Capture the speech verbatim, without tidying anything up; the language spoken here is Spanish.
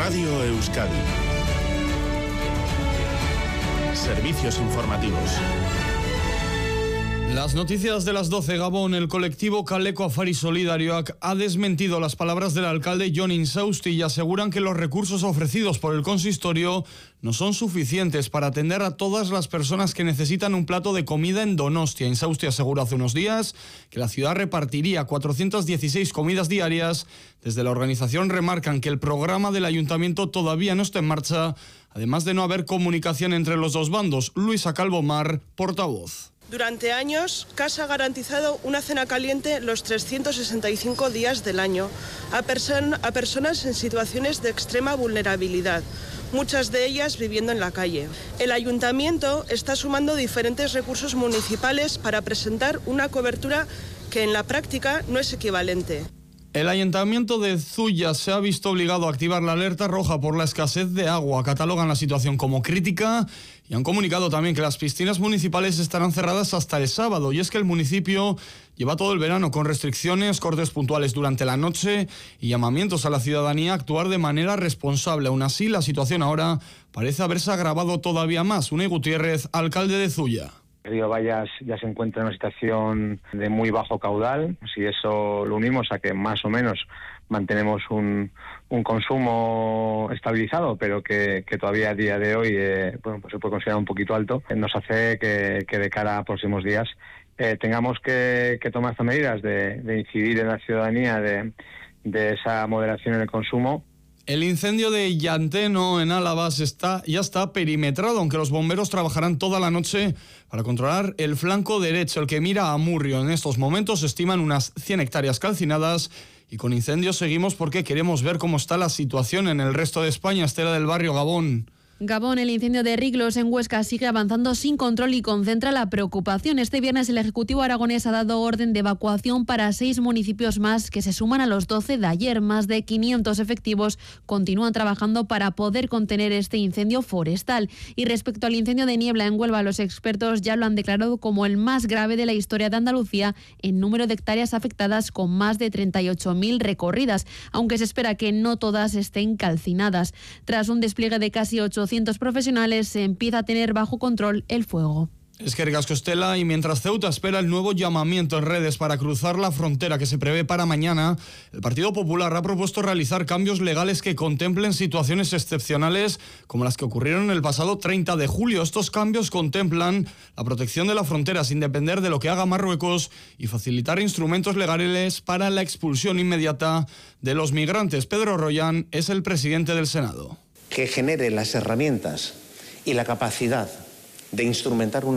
Radio Euskadi. Servicios informativos. Las noticias de las doce. Gabón. El colectivo Kaleko Afari Solidarioak ha desmentido las palabras del alcalde Jon Insausti y aseguran que los recursos ofrecidos por el consistorio no son suficientes para atender a todas las personas que necesitan un plato de comida en Donostia. Insausti aseguró hace unos días que la ciudad repartiría cuatrocientas dieciséis comidas diarias. Desde la organización remarcan que el programa del ayuntamiento todavía no está en marcha, además de no haber comunicación entre los dos bandos. Luisa Calvomar, portavoz. Durante años, Casa ha garantizado una cena caliente los trescientos sesenta y cinco días del año a, person- a personas en situaciones de extrema vulnerabilidad, muchas de ellas viviendo en la calle. El ayuntamiento está sumando diferentes recursos municipales para presentar una cobertura que en la práctica no es equivalente. El Ayuntamiento de Zuya se ha visto obligado a activar la alerta roja por la escasez de agua. Catalogan la situación como crítica y han comunicado también que las piscinas municipales estarán cerradas hasta el sábado. Y es que el municipio lleva todo el verano con restricciones, cortes puntuales durante la noche y llamamientos a la ciudadanía a actuar de manera responsable. Aún así, la situación ahora parece haberse agravado todavía más. Unai Gutiérrez, alcalde de Zuya. El río Bayas ya se encuentra en una situación de muy bajo caudal. Si eso lo unimos a que más o menos mantenemos un, un consumo estabilizado, pero que, que todavía a día de hoy eh, bueno, pues se puede considerar un poquito alto, nos hace que, que de cara a próximos días eh, tengamos que, que tomar estas medidas de, de incidir en la ciudadanía de, de esa moderación en el consumo. El incendio de Llanteno en Álava está, ya está perimetrado, aunque los bomberos trabajarán toda la noche para controlar el flanco derecho, el que mira a Murrio. En estos momentos se estiman unas cien hectáreas calcinadas y con incendios seguimos porque queremos ver cómo está la situación en el resto de España. Estela del Barrio, Gabón. Gabón, el incendio de Riglos en Huesca sigue avanzando sin control y concentra la preocupación. Este viernes el Ejecutivo aragonés ha dado orden de evacuación para seis municipios más que se suman a los doce de ayer. Más de quinientos efectivos continúan trabajando para poder contener este incendio forestal. Y respecto al incendio de Niebla en Huelva, los expertos ya lo han declarado como el más grave de la historia de Andalucía en número de hectáreas afectadas, con más de treinta y ocho mil recorridas, aunque se espera que no todas estén calcinadas. Tras un despliegue de casi ochocientos profesionales, se empieza a tener bajo control el fuego. Es que Eskerrik asko, Estela. Y mientras Ceuta espera el nuevo llamamiento en redes para cruzar la frontera que se prevé para mañana, el Partido Popular ha propuesto realizar cambios legales que contemplen situaciones excepcionales como las que ocurrieron el pasado treinta de julio. Estos cambios contemplan la protección de la frontera sin depender de lo que haga Marruecos y facilitar instrumentos legales para la expulsión inmediata de los migrantes. Pedro Royán es el presidente del Senado. Que genere las herramientas y la capacidad de instrumentar una